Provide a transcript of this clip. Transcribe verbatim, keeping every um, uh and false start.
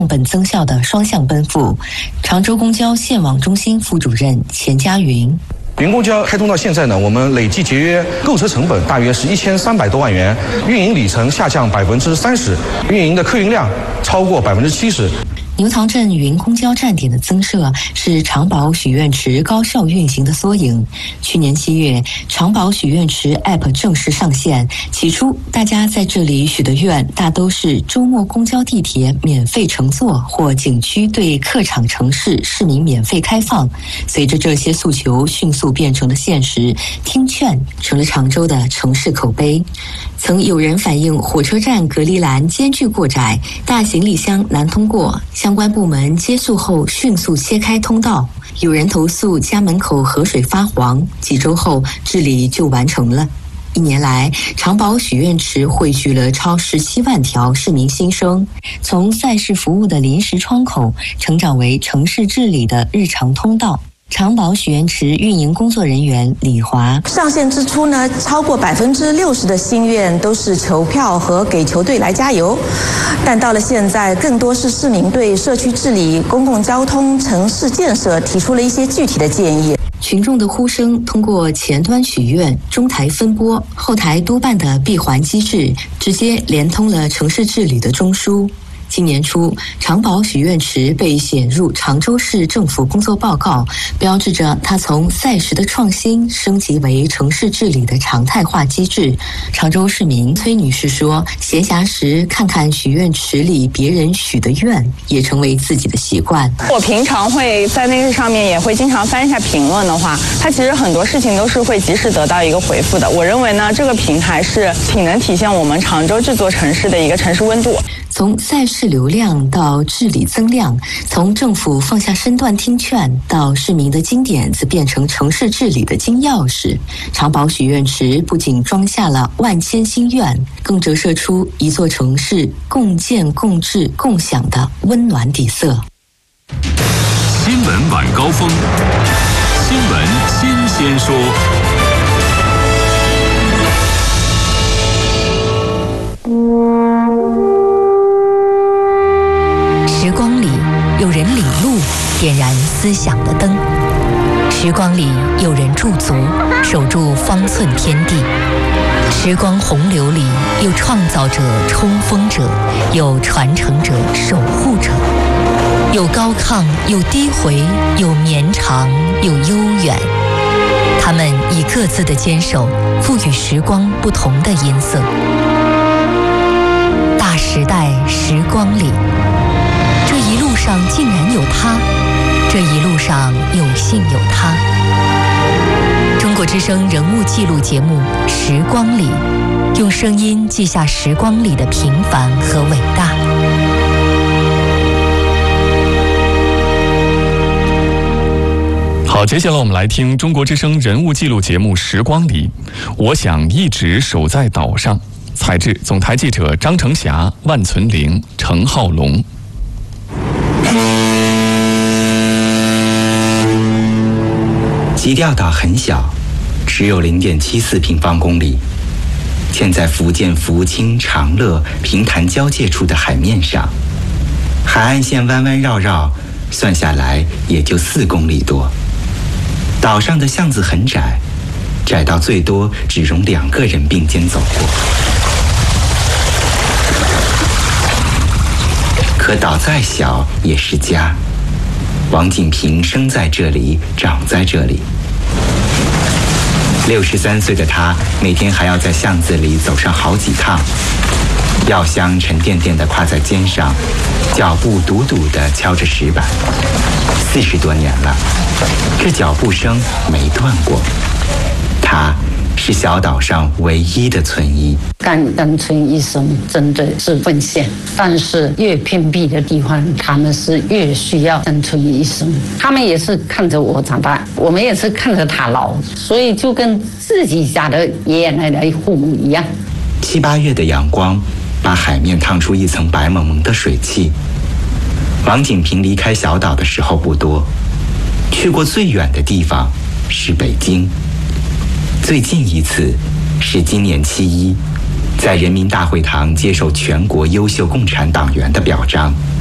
本增效的双向奔赴。常州公交线网中心副主任钱家云。 云公交开通到现在呢，我们累计节约购车成本大约是一千三百多万元，运营里程下降百分之三十，运营的客运量超过百分之七十。 牛塘镇云公交站点的增设是长保许愿池高效运行的缩影。去年七月，长保许愿池 App 正式上线。起初，大家在这里许的愿大都是周末公交、地铁免费乘坐，或景区对客场城市市民免费开放。随着这些诉求迅速变成了现实，听劝成了常州的城市口碑。曾有人反映火车站隔离栏间距过窄，大行李箱难通过，相关部门接诉后迅速切开通道。有人投诉家门口河水发黄，几周后治理就完成了。一年来，长保许愿池汇聚了超十七万条市民心声，从赛事服务的临时窗口，成长为城市治理的日常通道。长保许愿池运营工作人员李华， 上线之初呢，超过百分之六十的心愿都是求票和给球队来加油，但到了现在，更多是市民对社区治理、公共交通、城市建设提出了一些具体的建议。 群众的呼声通过前端许愿、中台分拨、后台督办的闭环机制，直接连通了城市治理的中枢。今年初，长保许愿池被选入常州市政府工作报告，标志着它从赛时的创新升级为城市治理的常态化机制。常州市民崔女士说，闲暇时看看许愿池里别人许的愿，也成为自己的习惯。 我平常会在那个上面也会经常翻一下评论的话，它其实很多事情都是会及时得到一个回复的。我认为呢，这个平台是挺能体现我们常州这座城市的一个城市温度。 从赛事流量到治理增量，从政府放下身段听劝到市民的金点子变成城市治理的金钥匙，长保许愿池不仅装下了万千心愿，更折射出一座城市共建共治共享的温暖底色。 新闻晚高峰，新闻新鲜说。 时光里有人领路，点燃思想的灯；时光里有人驻足，守住方寸天地；时光洪流里有创造者、冲锋者，有传承者、守护者，有高亢，有低回，有绵长，有悠远。他们以各自的坚守，赋予时光不同的音色。大时代时光里，这一路上竟然有他，这一路上有幸有他。中国之声人物记录节目《时光里》，用声音记下时光里的平凡和伟大。 好，接下来我们来听中国之声人物记录节目《时光里》。我想一直守在岛上。采制总台记者张成霞、万存玲、程浩龙。 基调岛很小，只有 零点七四平方公里，建在福建福清、长乐、平潭交界处的海面上。海岸线弯弯绕绕，算下来也就四公里多。岛上的巷子很窄，窄到最多只容两个人并肩走过。可岛再小也是家。王锦平生在这里，长在这里。六十三岁的他，每天还要在巷子里走上好几趟，药箱沉甸甸地挎在肩上，脚步笃笃地敲着石板。四十多年了，这脚步声没断过。他是小岛上唯一的村医。 干干村医生真的是奉献，但是越偏僻的地方，他们是越需要干村医生。他们也是看着我长大，我们也是看着他老，所以就跟自己家的爷爷奶奶、父母一样。 七八月的阳光把海面烫出一层白蒙蒙的水汽。王锦平离开小岛的时候不多，去过最远的地方是北京。最近一次是今年七一，在人民大会堂接受全国优秀共产党员的表彰。